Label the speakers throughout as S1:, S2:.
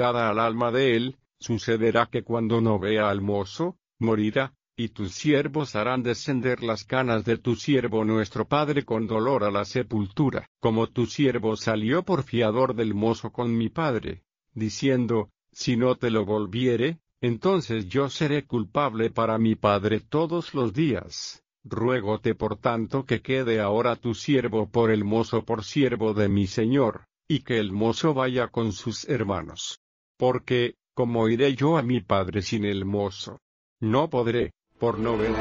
S1: dada al alma de él, sucederá que cuando no vea al mozo, morirá, y tus siervos harán descender las canas de tu siervo nuestro padre con dolor a la sepultura, como tu siervo salió por fiador del mozo con mi padre, diciendo, si no te lo volviere, entonces yo seré culpable para mi padre todos los días. Ruégote por tanto que quede ahora tu siervo por el mozo por siervo de mi señor, y que el mozo vaya con sus hermanos. Porque, ¿cómo iré yo a mi padre sin el mozo? No podré, por no ver.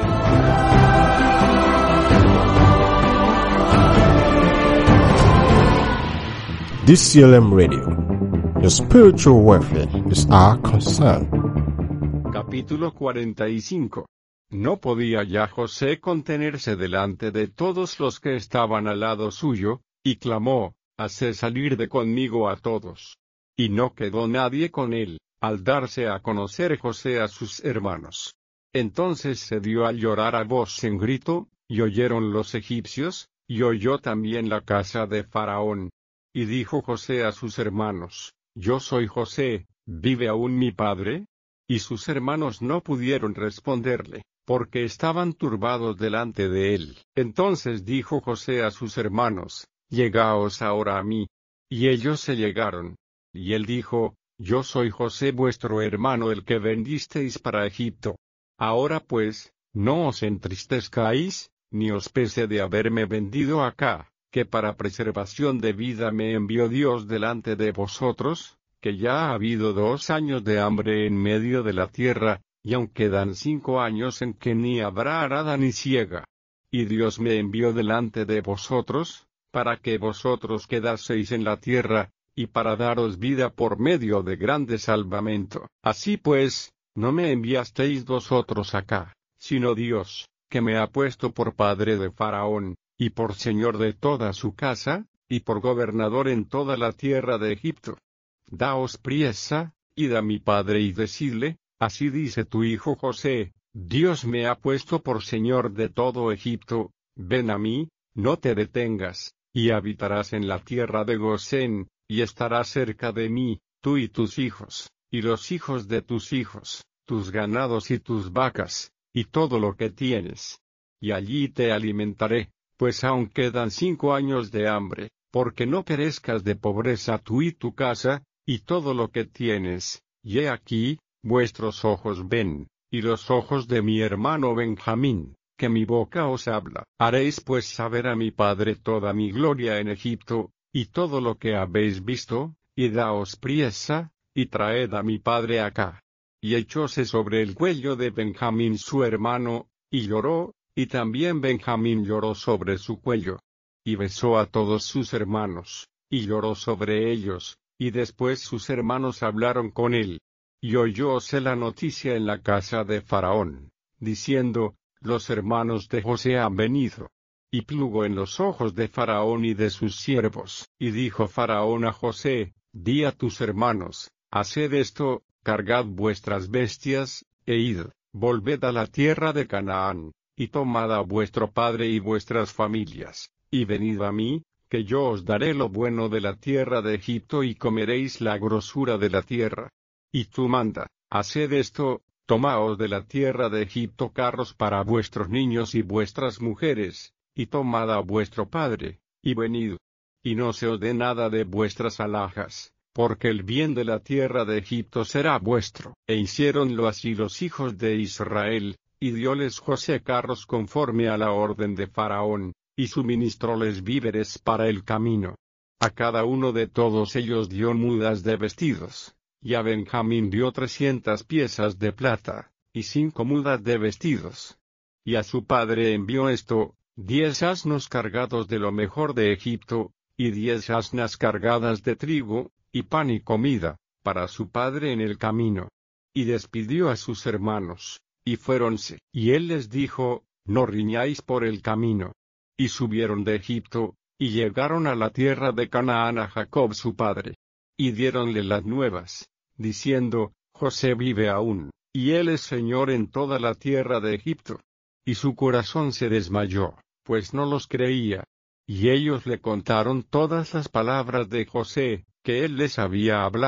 S2: DCLM Radio. Your spiritual welfare is our concern.
S1: Capítulo 45. No podía ya José contenerse delante de todos los que estaban al lado suyo, y clamó, haced salir de conmigo a todos. Y no quedó nadie con él, al darse a conocer José a sus hermanos. Entonces se dio a llorar a voz en grito, y oyeron los egipcios, y oyó también la casa de Faraón. Y dijo José a sus hermanos, yo soy José, ¿vive aún mi padre? Y sus hermanos no pudieron responderle, porque estaban turbados delante de él. Entonces dijo José a sus hermanos, llegaos ahora a mí. Y ellos se llegaron. Y él dijo, yo soy José vuestro hermano el que vendisteis para Egipto. Ahora pues, no os entristezcáis, ni os pese de haberme vendido acá, que para preservación de vida me envió Dios delante de vosotros, que ya ha habido 2 años de hambre en medio de la tierra, y aún quedan 5 años en que ni habrá arada ni siega. Y Dios me envió delante de vosotros, para que vosotros quedaseis en la tierra, y para daros vida por medio de grande salvamento. Así pues, no me enviasteis vosotros acá, sino Dios, que me ha puesto por padre de Faraón, y por señor de toda su casa, y por gobernador en toda la tierra de Egipto. Daos priesa, id a mi padre y decidle, así dice tu hijo José, Dios me ha puesto por señor de todo Egipto, ven a mí, no te detengas, y habitarás en la tierra de Gosén, y estarás cerca de mí, tú y tus hijos, y los hijos de tus hijos, tus ganados y tus vacas, y todo lo que tienes. Y allí te alimentaré, pues aún quedan 5 años de hambre, porque no perezcas de pobreza tú y tu casa, y todo lo que tienes, y he aquí, vuestros ojos ven, y los ojos de mi hermano Benjamín, que mi boca os habla. Haréis pues saber a mi padre toda mi gloria en Egipto, y todo lo que habéis visto, y daos priesa, y traed a mi padre acá. Y echóse sobre el cuello de Benjamín su hermano, y lloró, y también Benjamín lloró sobre su cuello. Y besó a todos sus hermanos, y lloró sobre ellos, y después sus hermanos hablaron con él. Y oyóse la noticia en la casa de Faraón, diciendo, los hermanos de José han venido. Y plugo en los ojos de Faraón y de sus siervos. Y dijo Faraón a José, di a tus hermanos, haced esto, cargad vuestras bestias, e id, volved a la tierra de Canaán, y tomad a vuestro padre y vuestras familias, y venid a mí, que yo os daré lo bueno de la tierra de Egipto y comeréis la grosura de la tierra. Y tú manda, haced esto, tomaos de la tierra de Egipto carros para vuestros niños y vuestras mujeres, y tomad a vuestro padre, y venid. Y no se os dé nada de vuestras alhajas, porque el bien de la tierra de Egipto será vuestro. E hiciéronlo así los hijos de Israel, y dióles José carros conforme a la orden de Faraón, y suministróles víveres para el camino. A cada uno de todos ellos dio mudas de vestidos, y a Benjamín dio 300 piezas de plata, y 5 mudas de vestidos. Y a su padre envió esto, 10 asnos cargados de lo mejor de Egipto, y 10 asnas cargadas de trigo, y pan y comida, para su padre en el camino. Y despidió a sus hermanos, y fuéronse. Y él les dijo, no riñáis por el camino. Y subieron de Egipto, y llegaron a la tierra de Canaán a Jacob su padre. Y diéronle las nuevas, diciendo, José vive aún, y él es señor en toda la tierra de Egipto. Y su corazón se desmayó, pues no los creía. Y ellos le contaron todas las palabras de José, que él les había hablado,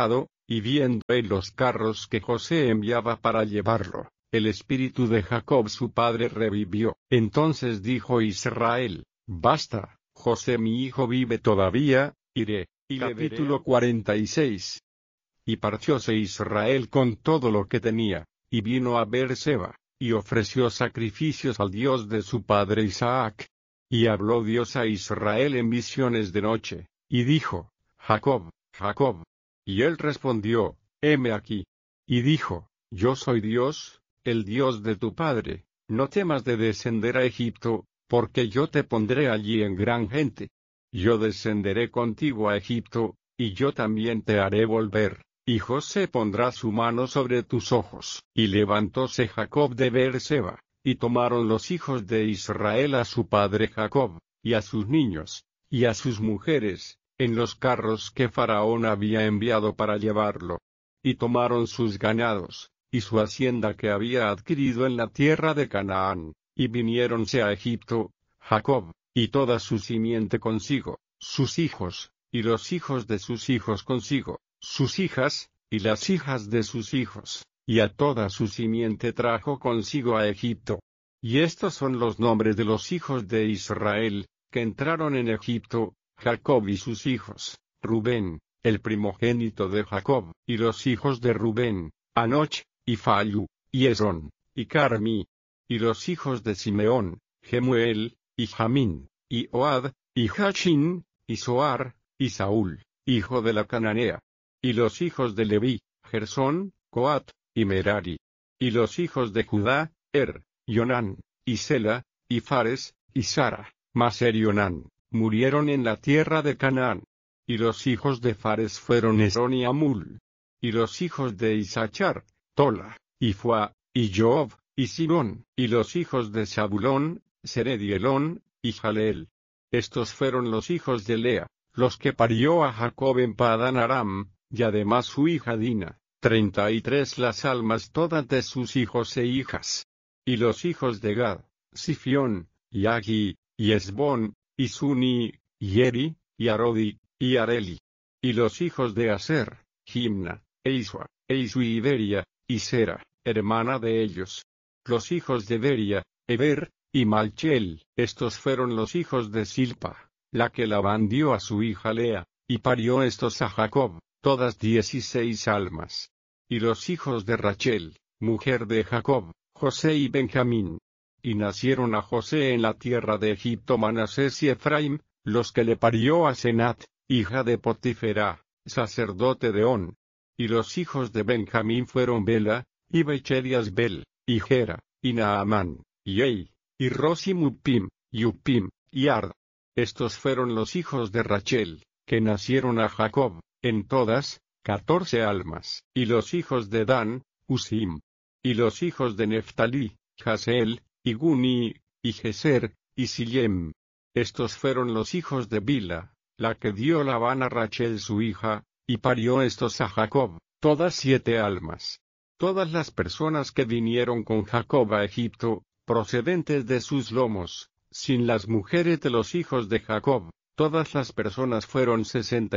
S1: Y viendo él los carros que José enviaba para llevarlo, el espíritu de Jacob su padre revivió. Entonces dijo Israel: Basta, José mi hijo vive todavía, iré. Y capítulo 46. Y partióse Israel con todo lo que tenía, y vino a Beer-seba, y ofreció sacrificios al Dios de su padre Isaac. Y habló Dios a Israel en visiones de noche, y dijo: Jacob, Jacob. Y él respondió: heme aquí. Y dijo: Yo soy Dios, el Dios de tu padre, no temas de descender a Egipto, porque yo te pondré allí en gran gente. Yo descenderé contigo a Egipto, y yo también te haré volver, y José pondrá su mano sobre tus ojos. Y levantóse Jacob de Beer-seba, y tomaron los hijos de Israel a su padre Jacob, y a sus niños, y a sus mujeres, en los carros que Faraón había enviado para llevarlo. Y tomaron sus ganados, y su hacienda que había adquirido en la tierra de Canaán, y viniéronse a Egipto, Jacob, y toda su simiente consigo, sus hijos, y los hijos de sus hijos consigo, sus hijas, y las hijas de sus hijos, y a toda su simiente trajo consigo a Egipto. Y estos son los nombres de los hijos de Israel, que entraron en Egipto: Jacob y sus hijos, Rubén, el primogénito de Jacob, y los hijos de Rubén, Anoch, y Fallu, y Hezrón, y Carmi. Y los hijos de Simeón, Jemuel, y Jamín, y Ohad, y Jachin, y Soar, y Saúl, hijo de la cananea. Y los hijos de Leví, Gersón, Coat, y Merari. Y los hijos de Judá, Jonán, y Sela, y Fares, y Sara, mas y Onán, murieron en la tierra de Canaán. Y los hijos de Fares fueron Esrón y Amul. Y los hijos de Isachar, Tola, y Fua, y Job, y Simón. Y los hijos de Zabulón, Sered y Elón, y Jaleel. Estos fueron los hijos de Lea, los que parió a Jacob en Padán Aram, y además su hija Dina, 33 las almas todas de sus hijos e hijas. Y los hijos de Gad, Sifión, y Agi, y Esbón, y Suni, y Eri, y Arodi, y Areli. Y los hijos de Aser, Jimna, Eisua, Eisu y Beria, y Sera, hermana de ellos. Los hijos de Beria, Eber, y Malchel. Estos fueron los hijos de Silpa, la que Labán dio a su hija Lea, y parió estos a Jacob, todas 16 almas. Y los hijos de Rachel, mujer de Jacob, José y Benjamín. Y nacieron a José en la tierra de Egipto Manasés y Efraim, los que le parió a Senat, hija de Potifera, sacerdote de On. Y los hijos de Benjamín fueron Bela, y Bechel y Asbel, y Gera, y Naamán, y Ei, y Ros y Mupim, y Upim, y Ard. Estos fueron los hijos de Rachel, que nacieron a Jacob, en todas, 14 almas. Y los hijos de Dan, Usim. Y los hijos de Neftalí, Jaseel, y Guni, y Geser, y Sillem. Estos fueron los hijos de Bila, la que dio Labán a Rachel su hija, y parió estos a Jacob, todas 7 almas. Todas las personas que vinieron con Jacob a Egipto, procedentes de sus lomos, sin las mujeres de los hijos de Jacob, todas las personas fueron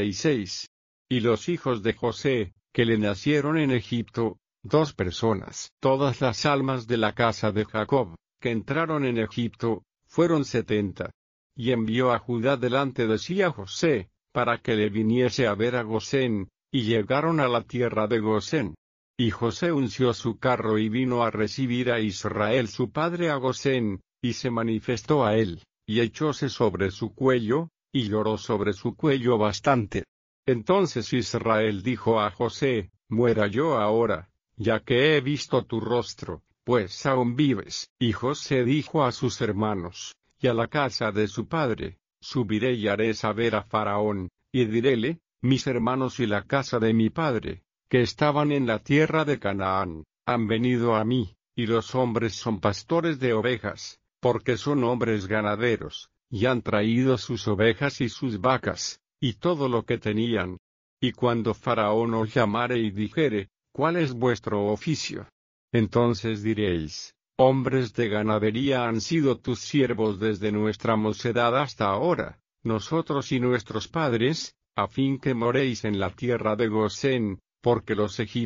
S1: 66. Y los hijos de José, que le nacieron en Egipto, 2 personas. Todas las almas de la casa de Jacob, que entraron en Egipto, fueron 70. Y envió a Judá delante de sí a José, para que le viniese a ver a Gosén, y llegaron a la tierra de Gosén. Y José unció su carro y vino a recibir a Israel su padre a Gosén, y se manifestó a él, y echóse sobre su cuello, y lloró sobre su cuello bastante. Entonces Israel dijo a José: muera yo ahora, ya que he visto tu rostro, pues aún vives. Y José dijo a sus hermanos, y a la casa de su padre: subiré y haré saber a Faraón, y diréle: mis hermanos y la casa de mi padre, que estaban en la tierra de Canaán, han venido a mí, y los hombres son pastores de ovejas, porque son hombres ganaderos, y han traído sus ovejas y sus vacas, y todo lo que tenían. Y cuando Faraón os llamare y dijere: ¿cuál es vuestro oficio? Entonces diréis: hombres de ganadería han sido tus siervos desde nuestra mocedad hasta ahora, nosotros y nuestros padres, a fin que moréis en la tierra de Gosén, porque los